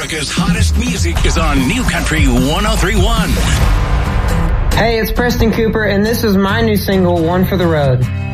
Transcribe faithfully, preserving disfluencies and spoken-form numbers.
America's hottest music is on New Country one oh three point one. Hey, it's Preston Cooper, and this is my new single, One for the Road.